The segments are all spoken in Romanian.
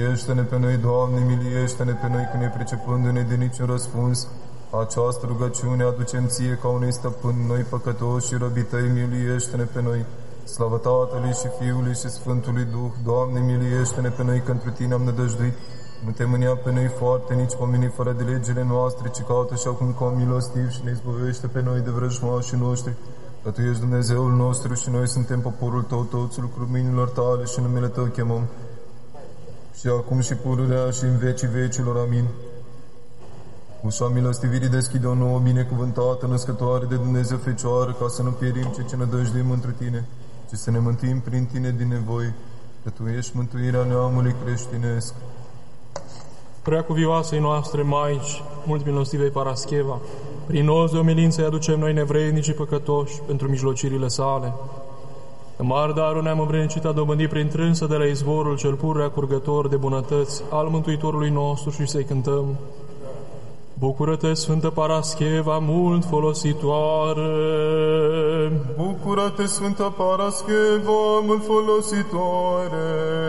miliește-ne pe noi, Doamne, miliește-ne pe noi, că ne pricepându-ne de niciun răspuns. Această rugăciune aducem Ție ca unui stăpân, noi păcătoși și robii Tăi, miliește-ne pe noi. Slavă Tatălui și Fiului și Sfântului Duh, Doamne, miliește-ne pe noi, că întru Tine am nădăjduit. Nu te mânia pe noi foarte, nici pomeni fără de legile noastre, ci caută și acum ca milostiv și ne izbăvește pe noi de vrăjmașii noștri. Că Tu ești Dumnezeul nostru și noi suntem poporul Tău, toți lucrul mâinilor Tale și numele Tău chemăm. Și acum și pururea și în vecii vecilor. Amin. Ușa milostivirii deschide o nouă binecuvântată, născătoare de Dumnezeu Fecioară, ca să nu pierim ce nădăjduim întru Tine, ci să ne mântuim prin Tine din nevoi, că Tu ești mântuirea neamului creștinesc. Preacuvioasei noastre Maici, mult milostivei Parascheva, prin nos de omilință îi aducem noi nevrednicii păcătoși pentru mijlocirile sale. În mare darul ne-am învrednicit a dobândi prin trânsă de la izvorul cel pururea curgător de bunătăți al Mântuitorului nostru și să-i cântăm. Bucură-te, Sfântă Parascheva, mult folositoare! Bucură-te, Sfântă Parascheva, mult folositoare!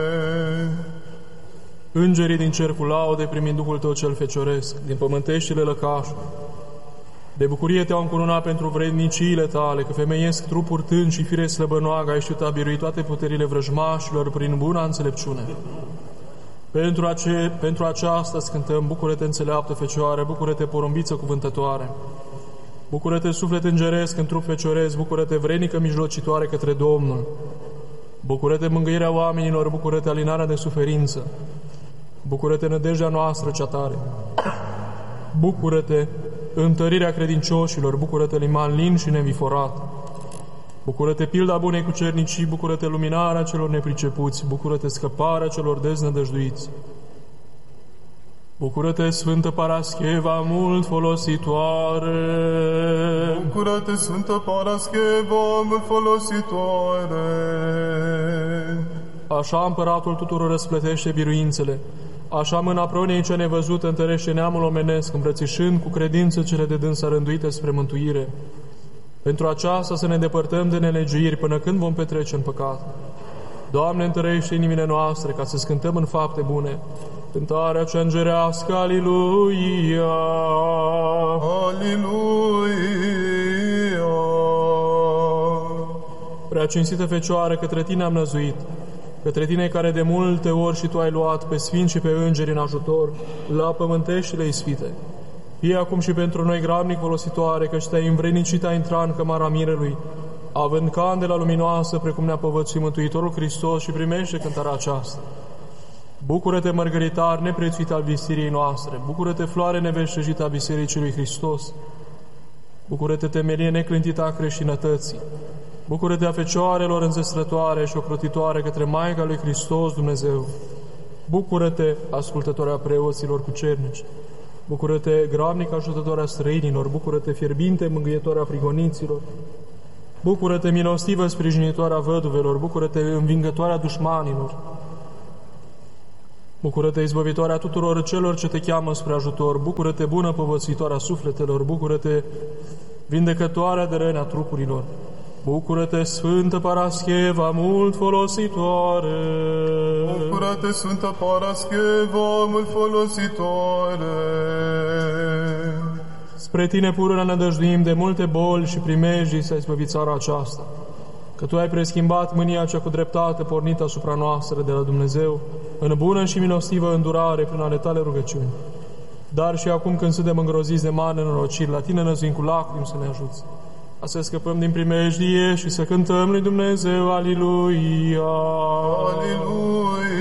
Îngerii din cercul laude, primind Duhul Tău cel fecioresc, din pământeștile lăcașuri, de bucurie Te-au încununat pentru vredniciile Tale, că femeiesc trupuri tânci și fire slăbănoagă, ai știut a birui toate puterile vrăjmașilor prin buna înțelepciune. Pentru aceasta cântăm, bucură-te, înțeleaptă Fecioară, bucură-te, porumbiță cuvântătoare, bucură-te, suflet îngeresc în trup fecioresc, bucură-te, vrenică mijlocitoare către Domnul, bucură-te, mângâierea oamenilor, bucură-te, alinarea de suferință, bucură-te, nădejdea noastră cea tare, bucură-te, întărirea credincioșilor, bucură-te, liman lin și neviforat, bucură-te, pilda bunei cucernicii, bucură-te, luminarea celor nepricepuți, bucură-te, scăparea celor deznădăjduiți. Bucură-te, Sfântă Parascheva, mult folositoare! Bucură-te, Sfântă Parascheva, mult folositoare! Așa împăratul tuturor răsplătește biruințele, așa mâna proniei cea nevăzută întărește neamul omenesc, îmbrățișând cu credință cele de dânsa rânduite spre mântuire. Pentru aceasta să ne depărtăm de nelegiuiri până când vom petrece în păcat. Doamne, întărește inimile noastre ca să scântăm în fapte bune cântarea cea îngerească, Aliluia! Aliluia! Prea cinstită Fecioară, către Tine am năzuit, către Tine care de multe ori și Tu ai luat pe sfinți și pe îngeri în ajutor la pământeștile ispite. Fie acum și pentru noi grabnic folositoare, căci Te-ai învrednicit a intra în cămara mirelui, având candela luminoasă, precum ne-a povățuit Mântuitorul Hristos, și primește cântarea aceasta. Bucură-te, mărgăritar neprețuit al visiriei noastre, bucură-te, floare neveștejită a Bisericii lui Hristos, bucură-te, temelie neclintită a creștinătății, bucură-te a Fecioarelor înzestrătoare și ocrotitoare către Maica lui Hristos Dumnezeu, bucură-te, ascultătoarea preoților cucernici, bucură-te, grabnic ajutătoarea străinilor, bucură-te, fierbinte mângâietoarea prigoniților, bucură-te, milostivă sprijinitoarea văduvelor, bucură-te, învingătoarea dușmanilor, bucură-te, izbăvitoarea tuturor celor ce Te cheamă spre ajutor, bucură-te, bună povățuitoarea sufletelor, bucură-te, vindecătoarea de răni a trupurilor, bucură-te, Sfântă Parascheva, mult folositoare! Bucură-te, Sfântă Parascheva, mult folositoare! Spre Tine pururea ne dăjduim de multe boli și primejdii să-ai izbăvi țara aceasta, că Tu ai preschimbat mânia cea cu dreptate pornită asupra noastră de la Dumnezeu, în bună și milostivă îndurare prin ale Tale rugăciuni. Dar și acum când suntem îngroziți de mari nenorociri, la Tine năzuim cu lacrimi să ne ajuți, a să scăpăm din primejdie și să cântăm lui Dumnezeu, Aliluia! Aliluia!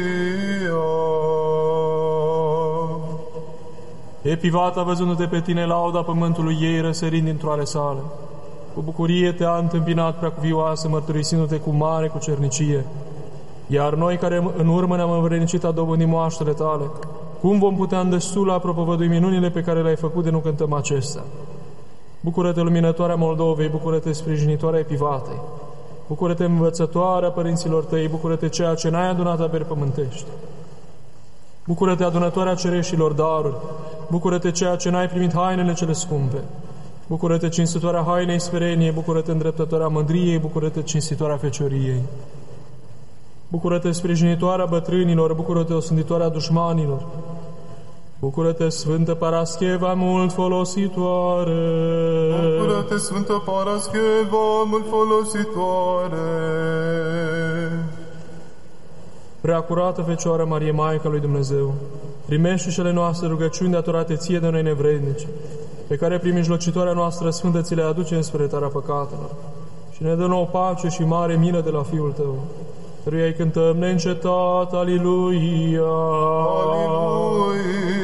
Epivata, văzându-te pe Tine, lauda pământului ei răsărind dintr-o ale sale. Cu bucurie Te-a întâmpinat preacuvioasă, mărturisindu-te cu mare cucernicie. Iar noi, care în urmă ne-am învrednicit a dobândi moaștele Tale, cum vom putea îndestula a propovădui minunile pe care le-ai făcut de nu cântăm acestea? Bucură-te, luminătoarea Moldovei, bucură-te, sprijinitoarea Epivatei, bucură-te, învățătoarea părinților Tăi, bucură-te, ceea ce n-ai adunat averi pământești. Bucură-te, adunătoarea cereșilor daruri, bucură-te, ceea ce n-ai primit hainele cele scumpe. Bucură-te, cinstitoarea hainei smerenie, bucură-te, îndreptătoarea mândriei, bucură-te, cinstitoarea fecioriei. Bucură-te, sprijinitoarea bătrânilor, bucură-te, osânditoarea dușmanilor. Bucură-te, Sfântă Parascheva, mult folositoare. Bucură-te, Sfântă Parascheva, mult folositoare. Preacurată Fecioară Marie, Maica lui Dumnezeu, primește și ale noastre rugăciuni datorate ție de noi nevrednici, pe care prin mijlocitoarea noastră sfântă ți le aducem spre iertarea păcatelor. Și ne dă nouă pace și mare milă de la Fiul Tău, căruia îi cântăm neîncetat, Aliluia! Aliluia!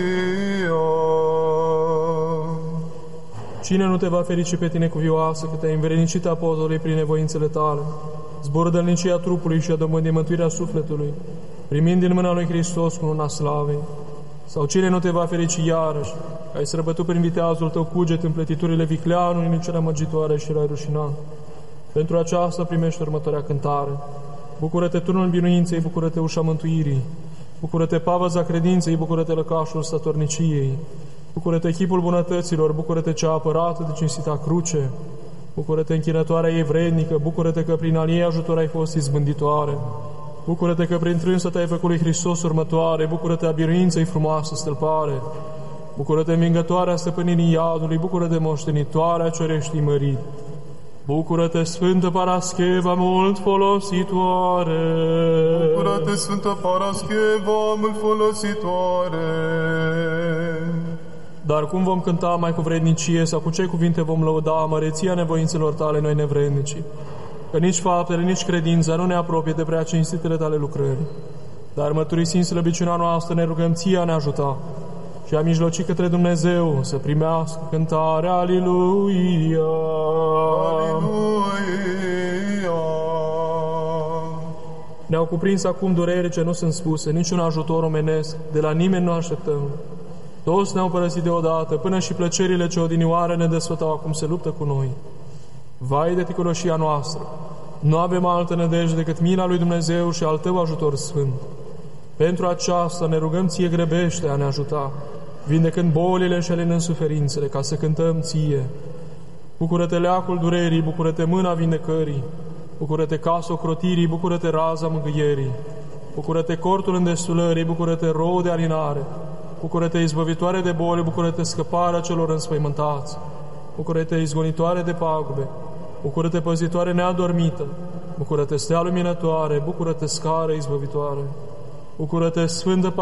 Cine nu te va ferici pe tine cuvioasă, că te-ai învrednicit apostolului prin nevoințele tale, zboră dălnicia trupului și a domândii mântuirea sufletului, primind din mâna lui Hristos cu luna slavei? Sau cine nu te va ferici iarăși, că ai străbătut prin viteazul tău cuget împletiturile vicleanului în cea măgitoare și l-ai rușinat? Pentru aceasta primește următoarea cântare. Bucură-te, turnul biruinței, bucură-te, ușa mântuirii, bucură-te, pavăza credinței, bucură-te, lăcașul statorniciei, bucură-te, chipul bunătăților, bucură-te, cea apărată de cinstita cruce, bucură-te, închinătoarea ei vrednică, bucură-te că prin al ei ajutor ai fost izbânditoare, bucură-te că prin trânsă te-ai făcut lui Hristos următoare, bucură-te, a biruinței frumoasă stâlpare, bucură-te, învingătoarea stăpânirii iadului, bucură-te, moștenitoarea cereștii mărit. Bucură-te, Sfântă Parascheva, mult folositoare! Bucură-te, Sfântă Parascheva, mult folositoare! Dar cum vom cânta mai cu vrednicie sau cu ce cuvinte vom lăuda măreția nevoințelor tale noi nevrednici? Că nici faptele, nici credința nu ne apropie de prea cinstitele tale lucrări. Dar mărturisind slăbiciunea noastră, ne rugăm ție a ne ajuta și a mijloci către Dumnezeu să primească cântarea Aliluia! Aliluia! Ne-au cuprins acum dureri ce nu sunt spuse, niciun ajutor omenesc, de la nimeni nu așteptăm. Toți ne-au părăsit deodată, până și plăcerile ce odinioare ne desfătau acum se luptă cu noi. Vai de ticăloșia noastră! Nu avem altă nădejde decât mila lui Dumnezeu și al Tău ajutor sfânt. Pentru aceasta ne rugăm ție, grăbește a ne ajuta, vindecând bolile și alinând suferințele, ca să cântăm ție. Bucură-te, leacul durerii, bucură-te, mâna vindecării, bucură-te, casă ocrotirii, bucură-te, raza mângâierii, bucură-te, cortul îndestulării, bucură-te, rou de alinare, bucură-te, izbăvitoare de boli, bucură-te, scăparea celor înspăimântați, bucură-te, izgonitoare de pagube, bucură-te, păzitoare neadormită, bucură-te, stea luminătoare, bucură-te, scară izbăvitoare, bucură-te, Sfântă